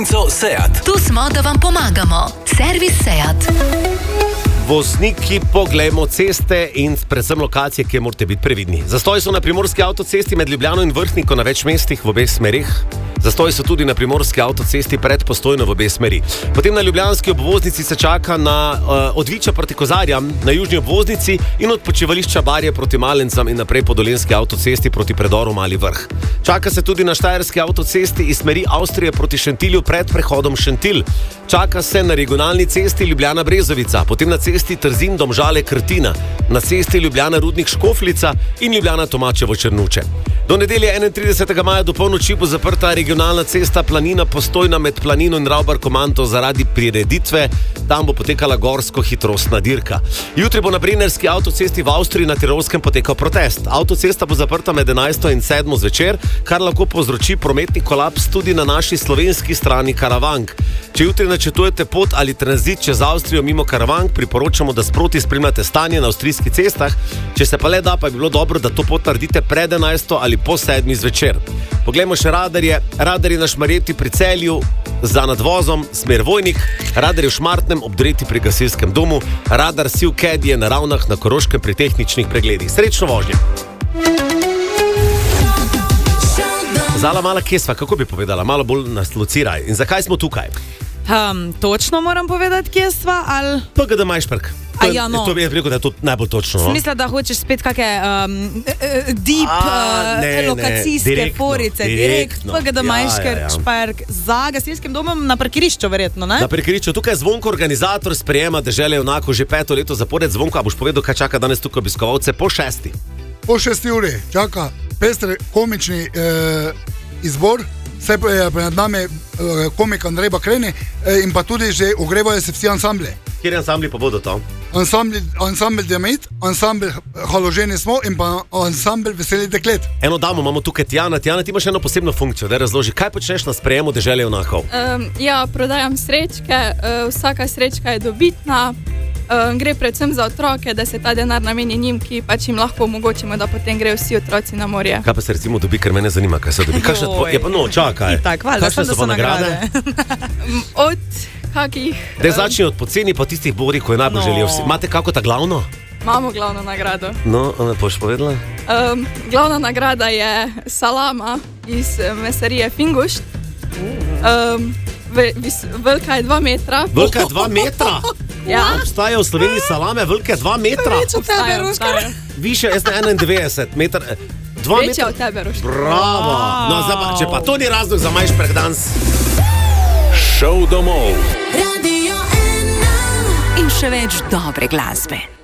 Seat. Tu smo, da vam pomagamo. Servis Seat. Vozniki, poglejmo ceste in predvsem lokacije, kjer morate biti previdni. Zastoji so na primorski avtocesti med Ljubljano in Vrhniko na več mestih v obeh smerih. Zastoji so tudi na primorski avtocesti pred Postojno v obe smeri. Potem na ljubljanski obvoznici se čaka na od Viča proti Kozarjam, na južni obvoznici in od počivališča Barje proti Malencam in naprej po dolenski avtocesti proti predoru Mali Vrh. Čaka se tudi na štajerski avtocesti iz smeri Avstrije proti Šentilju pred prehodom Šentilj. Čaka se na regionalni cesti Ljubljana-Brezovica, potem na cesti Trzin-Domžale-Krtina, na cesti Ljubljana-Rudnik-Škofljica in Ljubljana-Tomačevo-Črnuče. Do nedelje 31. maja do polnoči bo zaprta regionalna cesta Planina-Postojna med Planino in Ravbar-Komanto zaradi prireditve. Tam bo potekala gorsko-hitrostna dirka. Jutri bo na Brennerski avtocesti v Avstriji na Tirolskem potekal protest. Avtocesta bo zaprta med 11. in 7. zvečer, kar lahko povzroči prometni kolaps tudi na naši slovenski strani Karavank. Če jutri načrtujete pot ali tranzit čez Avstrijo mimo Karavank, priporočamo, da sproti spremljate stanje na avstrijskih cestah. Če se pa le da, pa je bilo dobro, da to pot naredite pred 11. ali po 7. zvečer. Poglejmo še radarje. Radarji na Šmarjeti pri Celju za nadvozom, smer Vojnik, radar je v Šmartnem ob Dreti pri gasilskem domu, radar Sivked je na Ravnah na Koroškem pri tehničnih pregledih. Srečno vožnje! Zala, mala kesva, kako bi povedala? Malo bolj nas lociraj. In zakaj smo tukaj? Točno moram povedati, kje sva, ali... PGD Majšperk. To bi rekel, da je to najbolj točno. Smisla, da hočeš spet kakšne deep lokacijske forice. Direktno. PGD Majšperk za gasilskim domom na parkirišču, verjetno, ne? Na parkirišču. Tukaj je Zvonko, organizator sprejema Dežele junakov že 5. leto zapored. Zvonko, a boš povedal, kaj čaka danes tukaj obiskovalce po 6. Po 6 uri čaka pester komični izbor. Vse je pred nami komik Andrej Bakreni in pa tudi že ogrevajo se vsi ansambli. Kjer ansambli pa bodo to? Ansambl Diamit, ansambl Haloženi smo in pa ansambl Veselih deklet. Eno damo imamo tukaj, Tjana. Tjana, ti imaš eno posebno funkcijo, da razloži, kaj počneš na sprejemu Dežele junakov? Prodajam srečke, vsaka srečka je dobitna. Gre predvsem za otroke, da se ta denar nameni njim, ki pač jim lahko omogočimo, da potem grejo vsi otroci na morje. Kaj pa se recimo dobi, ker mene zanima, kaj se dobi? Čakaj. Kakšne so pa nagrade? Od kakih... Daj začni od poceni pa tistih bori, ko je najbolj želijo vsi. Imate kako ta glavno? Imamo glavno nagrado. No, me boš povedala? Glavna nagrada je salama iz mesarije Fingušt. Velika je 2 metra. Velika je 2 metra? Ja. Obstajajo v Sloveniji salame velike 2 metra? Več od tebe, Ruškar. Više, jaz na 91 metra. 2 Večja od tebe, Ruškar. Bravo. No, če pa to ni razlog za Majšperk danes. Šov domov. Radio 1. In še več dobre glasbe.